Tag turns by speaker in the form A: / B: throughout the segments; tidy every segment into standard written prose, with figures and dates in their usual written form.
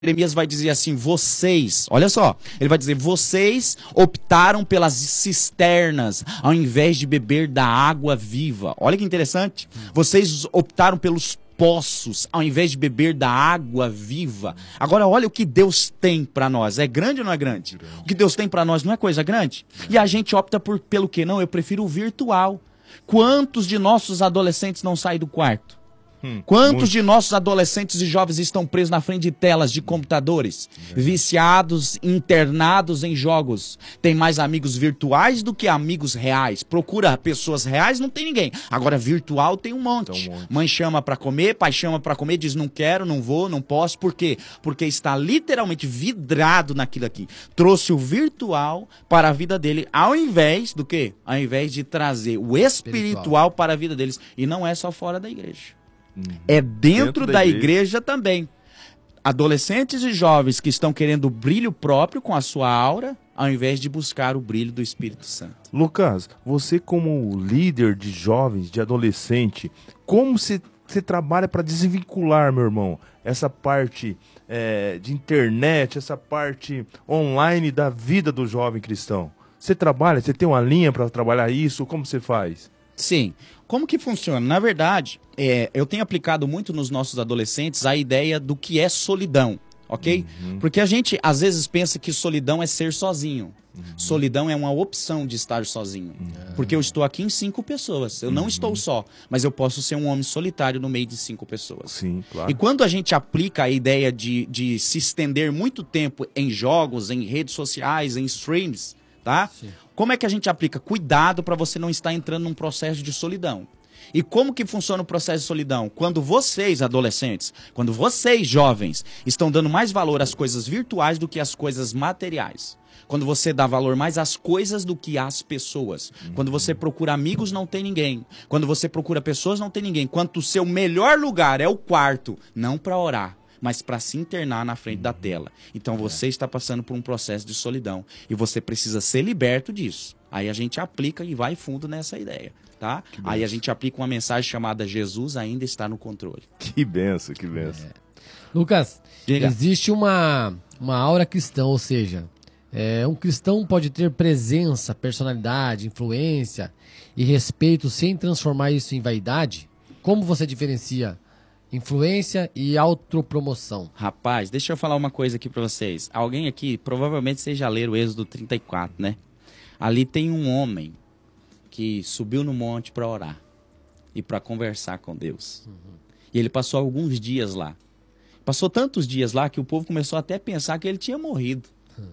A: Jeremias vai dizer assim, vocês, olha só, ele vai dizer, vocês optaram pelas cisternas ao invés de beber da água viva. Olha que interessante. Vocês optaram pelos poços ao invés de beber da água viva. Agora olha o que Deus tem para nós. É grande ou não é grande? O que Deus tem para nós não é coisa grande? E a gente opta pelo quê? Não, eu prefiro o virtual. Quantos de nossos adolescentes não saem do quarto? Quantos de nossos adolescentes e jovens estão presos na frente de telas de computadores, viciados, internados em jogos? Tem mais amigos virtuais do que amigos reais. Procura pessoas reais, não tem ninguém. Agora virtual tem um monte. Mãe chama pra comer, pai chama pra comer, diz não quero, não vou, não posso. Por quê? Porque está literalmente vidrado naquilo aqui. Trouxe o virtual para a vida dele, ao invés do quê? Ao invés de trazer o espiritual para a vida deles. E não é só fora da igreja. É dentro da igreja também. Adolescentes e jovens que estão querendo o brilho próprio com a sua aura, ao invés de buscar o brilho do Espírito Santo.
B: Lucas, você como líder de jovens, de adolescente, como você trabalha para desvincular, meu irmão, essa parte de internet, essa parte online da vida do jovem cristão? Você trabalha, você tem uma linha para trabalhar isso? Como você faz?
A: Sim. Como que funciona? Na verdade, eu tenho aplicado muito nos nossos adolescentes a ideia do que é solidão, ok? Porque a gente, às vezes, pensa que solidão é ser sozinho. Solidão é uma opção de estar sozinho. Porque eu estou aqui em 5 pessoas. Eu não estou só, mas eu posso ser um homem solitário no meio de 5 pessoas.
B: Sim, claro.
A: E quando a gente aplica a ideia de se estender muito tempo em jogos, em redes sociais, em streams, tá? Sim. Como é que a gente aplica? Cuidado para você não estar entrando num processo de solidão. E como que funciona o processo de solidão? Quando vocês, adolescentes, quando vocês, jovens, estão dando mais valor às coisas virtuais do que às coisas materiais. Quando você dá valor mais às coisas do que às pessoas. Quando você procura amigos, não tem ninguém. Quando você procura pessoas, não tem ninguém. Quando o seu melhor lugar é o quarto, não para orar, mas para se internar na frente da tela. Então você está passando por um processo de solidão e você precisa ser liberto disso. Aí a gente aplica e vai fundo nessa ideia, tá? Aí a gente aplica uma mensagem chamada Jesus ainda está no controle.
B: Que benção, que benção.
C: Lucas, existe uma aura cristã, ou seja, um cristão pode ter presença, personalidade, influência e respeito sem transformar isso em vaidade? Como você diferencia influência e autopromoção?
A: Rapaz, deixa eu falar uma coisa aqui pra vocês. Alguém aqui, provavelmente vocês já leram o Êxodo 34, né? Ali tem um homem que subiu no monte para orar e para conversar com Deus. E ele passou alguns dias lá. Passou tantos dias lá que o povo começou até a pensar que ele tinha morrido.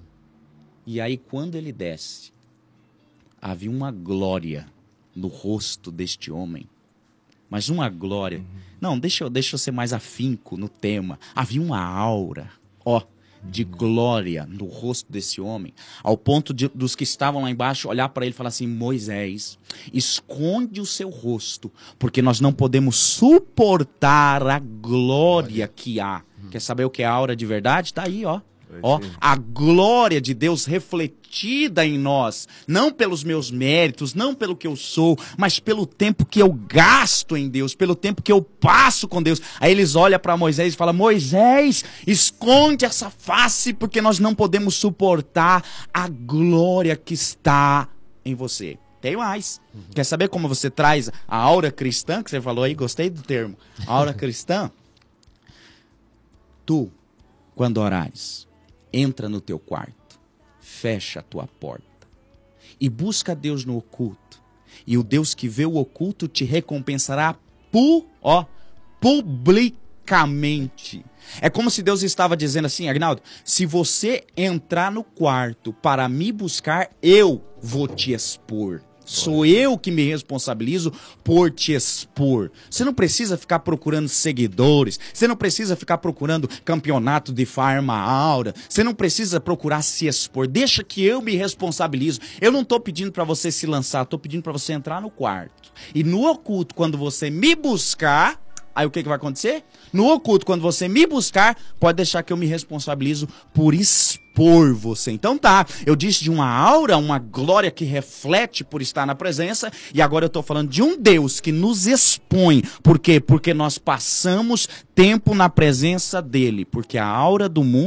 A: E aí, quando ele desce, havia uma glória no rosto deste homem. Mas uma glória. Não, deixa eu ser mais afinco no tema. Havia uma aura, de glória no rosto desse homem, ao ponto dos que estavam lá embaixo olhar para ele e falar assim: Moisés, esconde o seu rosto, porque nós não podemos suportar a glória que há. Quer saber o que é a aura de verdade? Tá aí, a glória de Deus refletida em nós, não pelos meus méritos, não pelo que eu sou, mas pelo tempo que eu gasto em Deus, pelo tempo que eu passo com Deus. Aí eles olham para Moisés e falam: Moisés, esconde essa face, porque nós não podemos suportar a glória que está em você. Tem mais. Quer saber como você traz a aura cristã, que você falou aí? Gostei do termo. A aura cristã. Tu, quando orares, entra no teu quarto, fecha a tua porta e busca Deus no oculto. E o Deus que vê o oculto te recompensará publicamente. É como se Deus estava dizendo assim: Agnaldo, se você entrar no quarto para me buscar, eu vou te expor. Sou eu que me responsabilizo por te expor. Você não precisa ficar procurando seguidores. Você não precisa ficar procurando campeonato de Farma Aura. Você não precisa procurar se expor. Deixa que eu me responsabilizo. Eu não estou pedindo para você se lançar. Estou pedindo para você entrar no quarto. E no oculto, quando você me buscar, Aí o que vai acontecer? No oculto, quando você me buscar, pode deixar que eu me responsabilizo por expor você. Então tá, eu disse de uma aura, uma glória que reflete por estar na presença, e agora eu tô falando de um Deus que nos expõe. Por quê? Porque nós passamos tempo na presença dele, porque a aura do mundo